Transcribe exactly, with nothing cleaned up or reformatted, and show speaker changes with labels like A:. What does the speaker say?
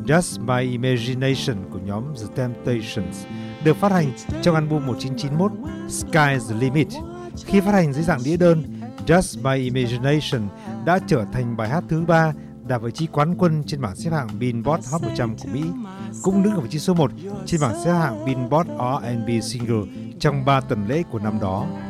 A: Just My Imagination của nhóm The Temptations được phát hành trong album một nghìn chín trăm chín mươi mốt Sky's the Limit. Khi phát hành dưới dạng đĩa đơn, Just My Imagination đã trở thành bài hát thứ ba đạt vị trí quán quân trên bảng xếp hạng Billboard Hot một trăm của Mỹ, cũng đứng ở vị trí số một trên bảng xếp hạng Billboard R and B Single trong ba tuần lễ của năm đó.